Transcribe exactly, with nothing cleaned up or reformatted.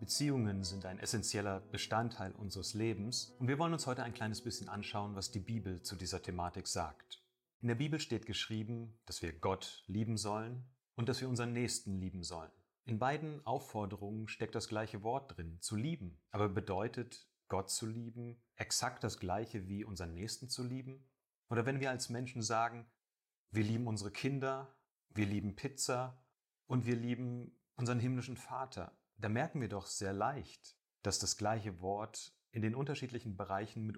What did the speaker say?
Beziehungen sind ein essentieller Bestandteil unseres Lebens und wir wollen uns heute ein kleines bisschen anschauen, was die Bibel zu dieser Thematik sagt. In der Bibel steht geschrieben, dass wir Gott lieben sollen und dass wir unseren Nächsten lieben sollen. In beiden Aufforderungen steckt das gleiche Wort drin, zu lieben. Aber bedeutet Gott zu lieben exakt das gleiche wie unseren Nächsten zu lieben? Oder wenn wir als Menschen sagen, wir lieben unsere Kinder, wir lieben Pizza und wir lieben unseren himmlischen Vater, da merken wir doch sehr leicht, dass das gleiche Wort in den unterschiedlichen Bereichen mit